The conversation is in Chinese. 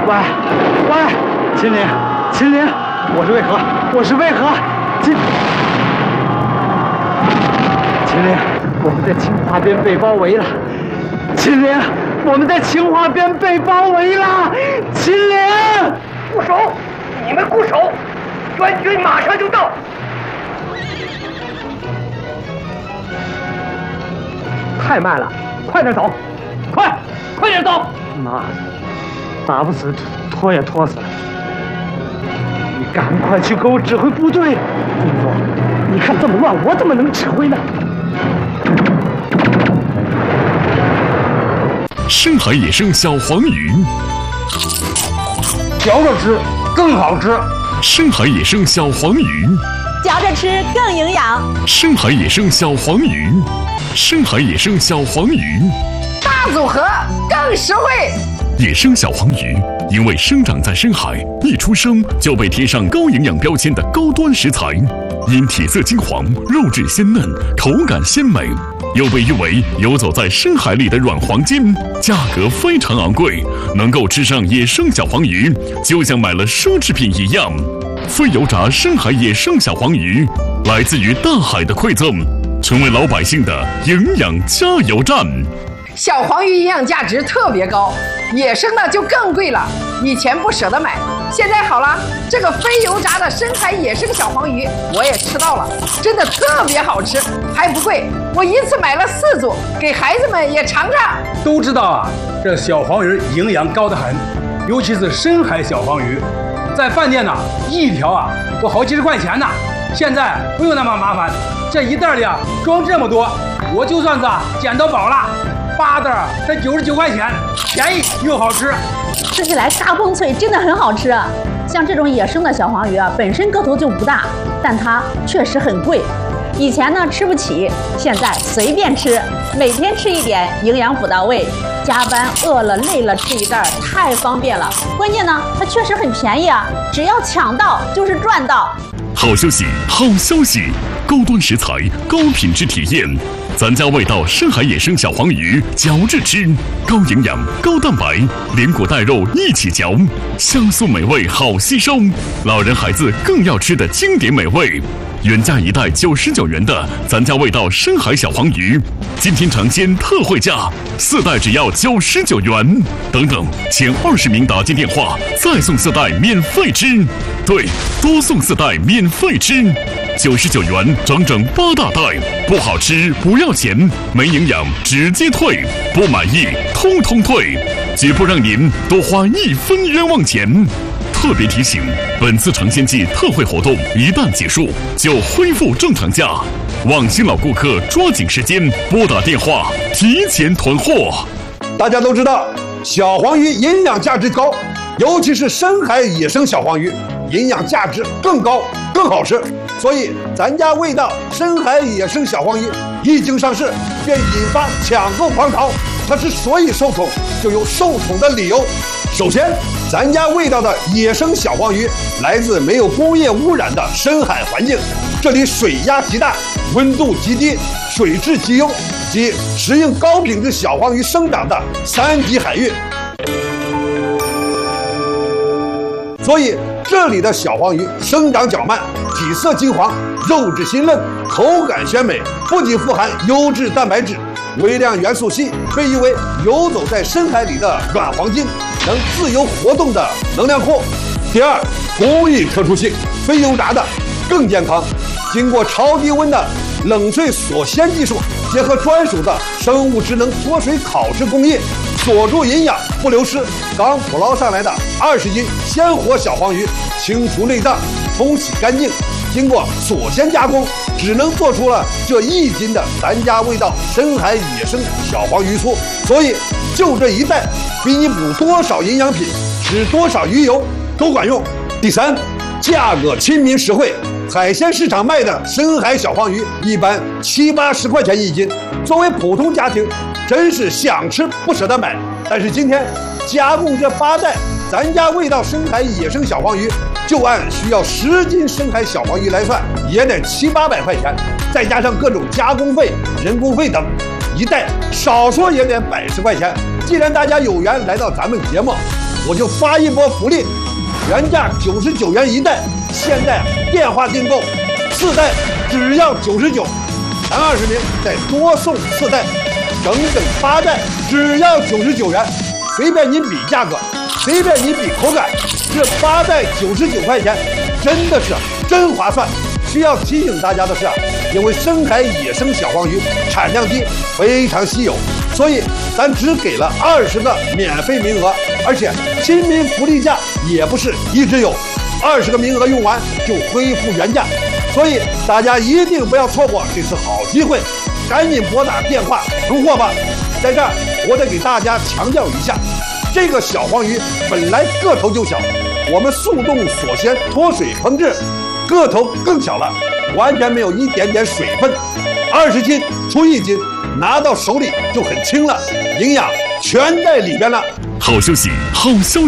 喂，秦岭，我是渭河，秦岭，我们在清华边被包围了。秦岭，我们在清华边被包围了。秦岭， 固守，你们固守，援军马上就到。太慢了，快点走，快点走！ 妈的，打不死，拖也拖死了。你赶快去给我指挥部队。军座，你看这么乱，我怎么能指挥呢？ 深海野生小黄鱼， 嚼着吃更好吃。 深海野生小黄鱼， 嚼着吃更营养。 深海野生小黄鱼，深海野生小黄鱼， 大组合更实惠。 野生小黄鱼因为生长在深海，一出生就被贴上高营养标签的高端食材，因体色金黄、肉质鲜嫩、口感鲜美，又被誉为游走在深海里的软黄金，价格非常昂贵，能够吃上野生小黄鱼，就像买了奢侈品一样。非油炸深海野生小黄鱼，来自于大海的馈赠，成为老百姓的营养加油站。 小黄鱼营养价值特别高，野生的就更贵了。以前不舍得买，现在好了，这个非油炸的深海野生小黄鱼我也吃到了，真的特别好吃，还不贵。我一次买了4组，给孩子们也尝尝。 都知道啊，这小黄鱼营养高得很，尤其是深海小黄鱼，在饭店呢，一条啊都好几十块钱呢。现在不用那么麻烦，这一袋里啊装这么多，我就算是捡到宝了。8袋才99块钱，便宜又好吃， 吃起来嘎嘣脆，真的很好吃。像这种野生的小黄鱼啊，本身个头就不大，但它确实很贵。以前呢吃不起，现在随便吃，每天吃一点，营养补到位。加班饿了累了吃一袋，太方便了。关键呢，它确实很便宜啊，只要抢到就是赚到。 好消息，好消息！高端食材，高品质体验。咱家味道深海野生小黄鱼，嚼着吃，高营养、高蛋白，连骨带肉一起嚼，香酥美味好吸收，老人孩子更要吃的经典美味。原价1袋99元的咱家味道深海小黄鱼，今天尝鲜特惠价，4袋只要99元。等等，前20名打进电话，再送4袋免费吃。对，多送4袋免费吃，99元整整8大袋，不好吃不要钱，没营养直接退，不满意通通退，绝不让您多花1分冤枉钱。特别提醒，本次尝鲜季特惠活动一旦结束，就恢复正常价。望新老顾客抓紧时间拨打电话，提前囤货。 大家都知道，小黄鱼营养价值高，尤其是深海野生小黄鱼，营养价值更高，更好吃。所以，咱家味道深海野生小黄鱼一经上市，便引发抢购狂潮。它之所以受宠，就有受宠的理由。首先，咱家味道的野生小黄鱼来自没有工业污染的深海环境，这里水压极大，温度极低，水质极优，即适应高品质小黄鱼生长的3级海域。所以这里的小黄鱼生长较慢，体色金黄，肉质鲜嫩，口感鲜美，不仅富含优质蛋白质，微量元素硒，被誉为游走在深海里的软黄金，能自由活动的能量库。第二，工艺特殊性，非油炸的更健康，经过超低温的冷萃锁鲜技术，结合专属的生物智能脱水烤制工艺，锁住营养不流失。刚捕捞上来的20斤鲜活小黄鱼，清除内脏，冲洗干净，经过锁鲜加工，只能做出了这1斤的咱家味道深海野生小黄鱼酥。所以就这一袋，比你补多少营养品、吃多少鱼油都管用。第三，价格亲民实惠。海鲜市场卖的深海小黄鱼一般70、80块钱1斤，作为普通家庭，真是想吃不舍得买。但是今天加工这8袋咱家味道深海野生小黄鱼，就按需要10斤深海小黄鱼来算，也得700、800块钱，再加上各种加工费、人工费等，一袋少说也得110块钱。既然大家有缘来到咱们节目， 我就发一波福利，原价99元一袋，现在电话订购4袋只要99，前20名再多送4袋，整整8袋只要99元，随便你比价格，随便你比口感，这8袋99块钱真的是真划算。需要提醒大家的是，因为深海野生小黄鱼产量低，非常稀有，所以咱只给了20个免费名额，而且亲民福利价也不是一直有，20个名额用完就恢复原价，所以大家一定不要错过这次好机会，赶紧拨打电话囤货吧。在这儿我得给大家强调一下，这个小黄鱼本来个头就小，我们速冻锁鲜脱水烹制，个头更小了，完全没有一点点水分，20斤出1斤，拿到手里就很轻了，营养全在里边了。 好休息，好消息。